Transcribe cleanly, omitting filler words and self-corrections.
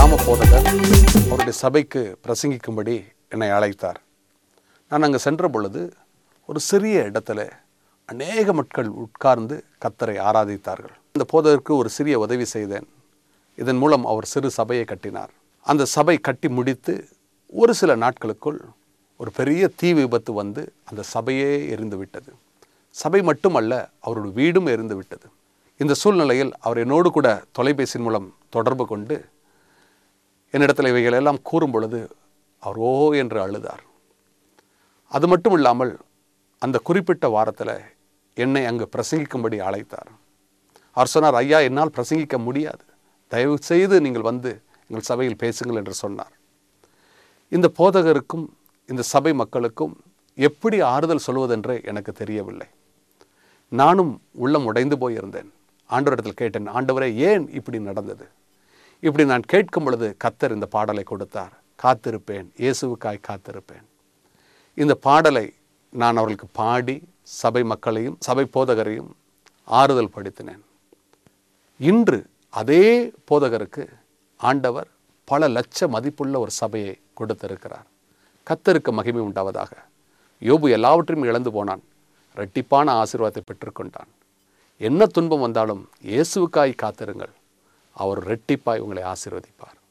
கிராம போதகர் அவருடைய சபைக்கு பிரசங்கிக்கும்படி என்னை அழைத்தார். நான் அங்கே சென்ற பொழுது ஒரு சிறிய இடத்துல அநேக மக்கள் உட்கார்ந்து கர்த்தரை ஆராதித்தார்கள். இந்த போதகருக்கு ஒரு சிறிய உதவி செய்தேன். இதன் மூலம் அவர் சிறு சபையை கட்டினார். அந்த சபை கட்டி முடித்து ஒரு சில நாட்களுக்குள் ஒரு பெரிய தீ விபத்து வந்து அந்த சபையே எரிந்து விட்டது. சபை மட்டுமல்ல, அவருடைய வீடும் எரிந்து விட்டது. இந்த சூழ்நிலையில் அவர் என்னோடு கூட தொலைபேசியின் மூலம் தொடர்பு கொண்டு என்னிடத்தில் இவைகள் எல்லாம் கூறும் பொழுது அவர் ஓ என்று அழுதார். அது மட்டும் இல்லாமல் அந்த குறிப்பிட்ட வாரத்தில் என்னை அங்கு பிரசங்கிக்கும்படி அழைத்தார். அவர் சொன்னார், ஐயா, என்னால் பிரசங்கிக்க முடியாது, தயவு செய்து நீங்கள் வந்து எங்கள் சபையில் பேசுங்கள் என்று சொன்னார். இந்த போதகருக்கும் இந்த சபை மக்களுக்கும் எப்படி ஆறுதல் சொல்வதென்று எனக்கு தெரியவில்லை. நானும் உள்ளம் உடைந்து போயிருந்தேன். ஆண்டவரிடத்தில் கேட்டேன், ஆண்டவரே, ஏன் இப்படி நடந்தது? இப்படி நான் கேட்கும் பொழுது கர்த்தர் இந்த பாடலை கொடுத்தார். காத்திருப்பேன், இயேசுவுக்காய் காத்திருப்பேன். இந்த பாடலை நான் அவர்களுக்கு பாடி சபை மக்களையும் சபை போதகரையும் ஆறுதல் படுத்தினேன். இன்று அதே போதகருக்கு ஆண்டவர் பல லட்ச மதிப்புள்ள ஒரு சபையை கொடுத்திருக்கிறார். கர்த்தருக்கு மகிமை உண்டாவதாக. யோபு எல்லாவற்றையும் இழந்து போனான், இரட்டிப்பான ஆசீர்வாதத்தை பெற்றுக்கொண்டான். என்ன துன்பம் வந்தாலும் இயேசுவுக்காய் காத்திருங்கள், அவர் இரட்டிப்பாய் உங்களை ஆசீர்வதிப்பார்.